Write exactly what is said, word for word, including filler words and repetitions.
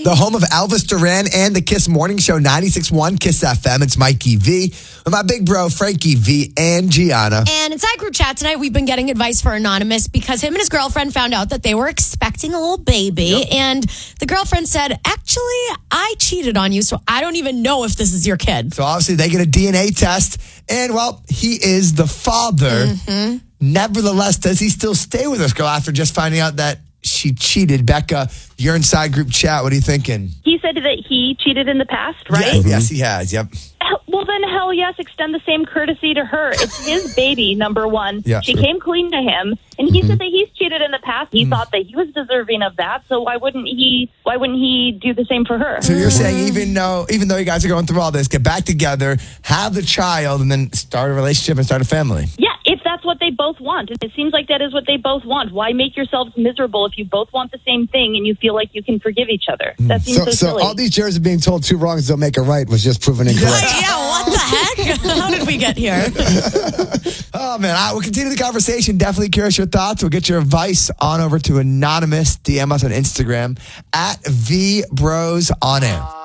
The home of Elvis Duran and the Kiss Morning Show, ninety-six point one Kiss F M. It's Mikey V with my big bro, Frankie V and Gianna. And inside group chat tonight, we've been getting advice for Anonymous because him and his girlfriend found out that they were expecting a little baby. Yep. And the girlfriend said, actually, I cheated on you, so I don't even know if this is your kid. So obviously they get a D N A test. And, well, he is the father. Mm-hmm. Nevertheless, does he still stay with this girl after just finding out that she cheated? Becca, you're inside group chat. What are you thinking? He said that he cheated in the past, right? Yeah, mm-hmm. Yes, he has. Yep. Well, then, hell yes, extend the same courtesy to her. It's his baby, number one. Yeah, she sure. came clean to him, and he mm-hmm. said that he's cheated in the past. He mm. thought that he was deserving of that, so why wouldn't he? Why wouldn't he do the same for her? So you're saying even though even though you guys are going through all this, get back together, have the child, and then start a relationship and start a family? Yeah, if that's what they both want. It seems like that is what they both want. Why make yourselves miserable if you both want the same thing and you feel like you can forgive each other? That seems so, So, so so silly. all these jurors are being told two wrongs don't make a right was just proven incorrect. Yeah, what the heck? How did we get here? Oh, man. I will continue the conversation. Definitely curious your thoughts. We'll get your advice on over to Anonymous. D M us on Instagram at V Bros On Air.